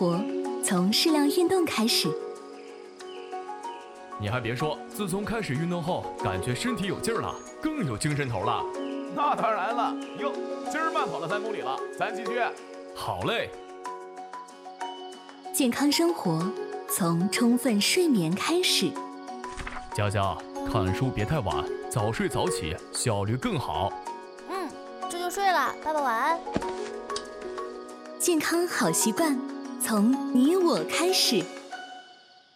活从适量运动开始。 你还别说，自从开始运动后，感觉身体有劲儿了，更有精神头了。 那当然了，哟，今儿慢跑了3公里了，咱继续。 好嘞。 健康生活从充分睡眠开始。 佳佳，看书别太晚，早睡早起，效率更好。 这就睡了，爸爸晚安。 健康好习惯从你我开始。